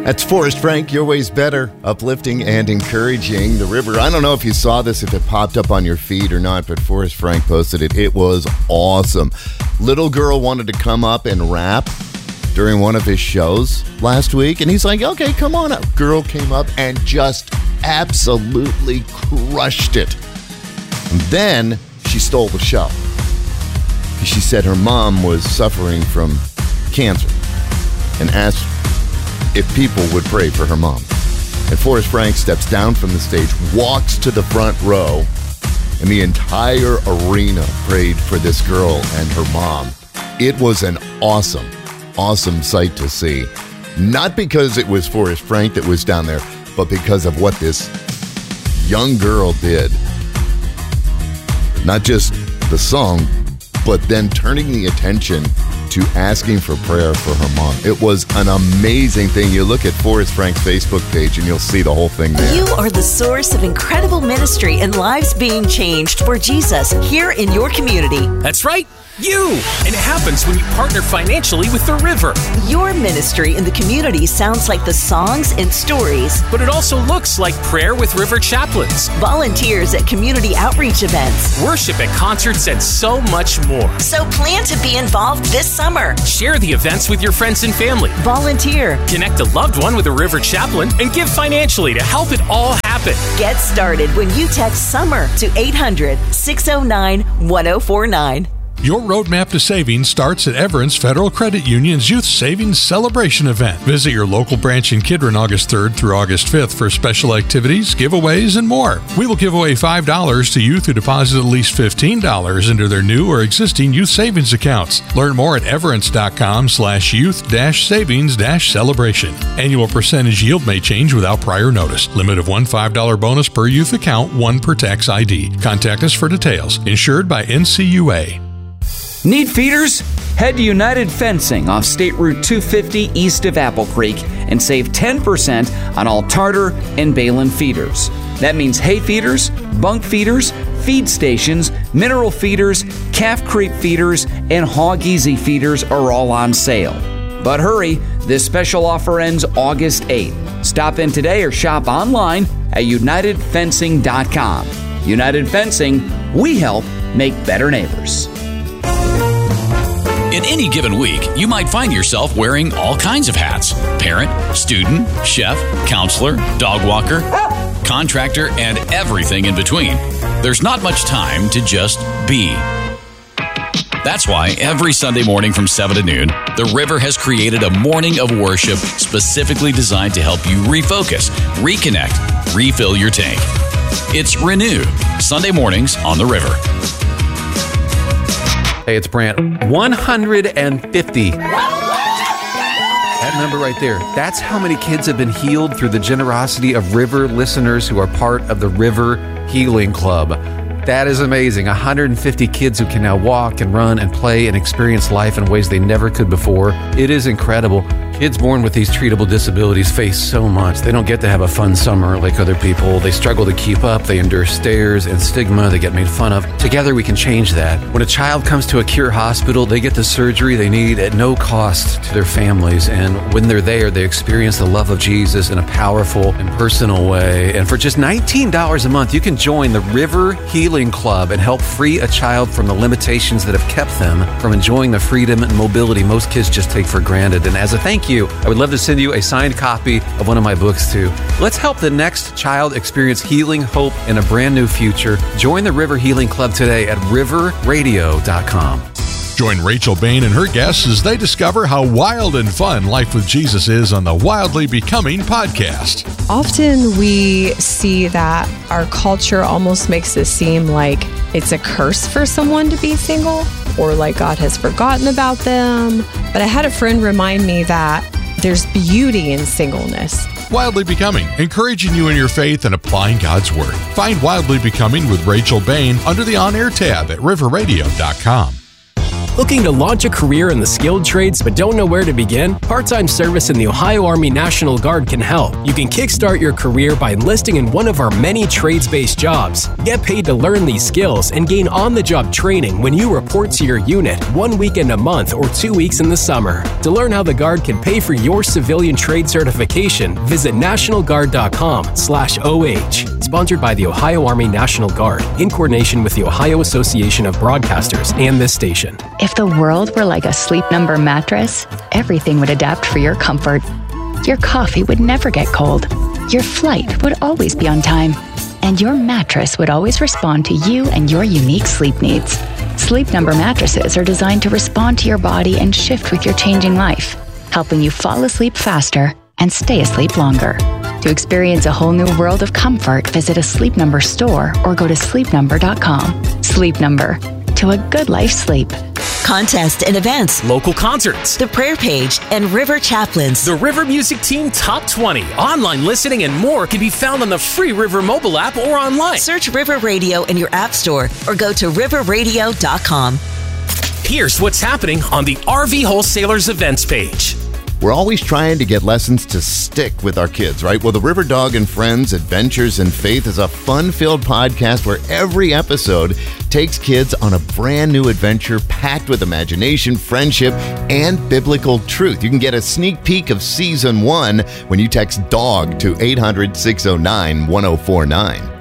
That's Forrest Frank, Your Way's Better, uplifting and encouraging the river. I don't know if you saw this, if it popped up on your feed or not, but Forrest Frank posted it. It was awesome. Little girl wanted to come up and rap during one of his shows last week, and he's like, okay, come on up. Girl came up and just absolutely crushed it. And then she stole the show. She said her mom was suffering from cancer and asked if people would pray for her mom. And Forrest Frank steps down from the stage, walks to the front row, and the entire arena prayed for this girl and her mom. It was an awesome sight to see. Not because it was Forrest Frank that was down there, but because of what this young girl did. Not just the song, but then turning the attention to asking for prayer for her mom. It was an amazing thing. You look at Forrest Frank's Facebook page and you'll see the whole thing there. You are the source of incredible ministry and lives being changed for Jesus here in your community. That's right. You! And it happens when you partner financially with the River. Your ministry in the community sounds like the songs and stories. But it also looks like prayer with River chaplains, volunteers at community outreach events, worship at concerts, and so much more. So plan to be involved this summer. Share the events with your friends and family. Volunteer. Connect a loved one with a River chaplain and give financially to help it all happen. Get started when you text SUMMER to 800-609-1049. Your roadmap to savings starts at Everence Federal Credit Union's Youth Savings Celebration event. Visit your local branch in Kidron August 3rd through August 5th for special activities, giveaways, and more. We will give away $5 to youth who deposit at least $15 into their new or existing youth savings accounts. Learn more at everence.com/youth-savings-celebration. Annual percentage yield may change without prior notice. Limit of one $5 bonus per youth account, one per tax ID. Contact us for details. Insured by NCUA. Need feeders? Head to United Fencing off State Route 250 east of Apple Creek and save 10% on all Tartar and Balin feeders. That means hay feeders, bunk feeders, feed stations, mineral feeders, calf creep feeders, and hog easy feeders are all on sale. But hurry, this special offer ends August 8th. Stop in today or shop online at UnitedFencing.com. United Fencing, we help make better neighbors. In any given week, you might find yourself wearing all kinds of hats. Parent, student, chef, counselor, dog walker, contractor, and everything in between. There's not much time to just be. That's why every Sunday morning from 7 to noon, the River has created a morning of worship specifically designed to help you refocus, reconnect, refill your tank. It's Renew, Sunday mornings on the River. Hey, it's Brant. 150. That number right there, that's how many kids have been healed through the generosity of River listeners who are part of the River Healing Club. That is amazing. 150 kids who can now walk and run and play and experience life in ways they never could before. It is incredible. Kids born with these treatable disabilities face so much. They don't get to have a fun summer like other people. They struggle to keep up. They endure stares and stigma. They get made fun of. Together, we can change that. When a child comes to a Cure hospital, they get the surgery they need at no cost to their families. And when they're there, they experience the love of Jesus in a powerful and personal way. And for just $19 a month, you can join the River Healing Club and help free a child from the limitations that have kept them from enjoying the freedom and mobility most kids just take for granted. And as a thank you, I would love to send you a signed copy of one of my books too. Let's help the next child experience healing, hope, and a brand new future. Join the River Healing Club today at riverradio.com. Join Rachel Bain and her guests as they discover how wild and fun life with Jesus is on the Wildly Becoming podcast. Often we see that our culture almost makes it seem like it's a curse for someone to be single, or like God has forgotten about them. But I had a friend remind me that there's beauty in singleness. Wildly Becoming, encouraging you in your faith and applying God's Word. Find Wildly Becoming with Rachel Bain under the On Air tab at riverradio.com. Looking to launch a career in the skilled trades but don't know where to begin? Part-time service in the Ohio Army National Guard can help. You can kickstart your career by enlisting in one of our many trades-based jobs. Get paid to learn these skills and gain on-the-job training when you report to your unit 1 weekend a month or 2 weeks in the summer. To learn how the Guard can pay for your civilian trade certification, visit nationalguard.com/OH. Sponsored by the Ohio Army National Guard in coordination with the Ohio Association of Broadcasters and this station. If the world were like a Sleep Number mattress, everything would adapt for your comfort. Your coffee would never get cold. Your flight would always be on time. And your mattress would always respond to you and your unique sleep needs. Sleep Number mattresses are designed to respond to your body and shift with your changing life, helping you fall asleep faster and stay asleep longer. To experience a whole new world of comfort, visit a Sleep Number store or go to sleepnumber.com. Sleep Number. To a good life sleep. Contest and events, local concerts, the prayer page, and River Chaplains. The River Music Team Top 20, online listening, and more can be found on the free River mobile app or online. Search River Radio in your app store or go to riverradio.com. Here's what's happening on the RV Wholesalers events page. We're always trying to get lessons to stick with our kids, right? Well, the River Dog and Friends Adventures in Faith is a fun-filled podcast where every episode takes kids on a brand new adventure packed with imagination, friendship, and biblical truth. You can get a sneak peek of Season 1 when you text DOG to 800-609-1049.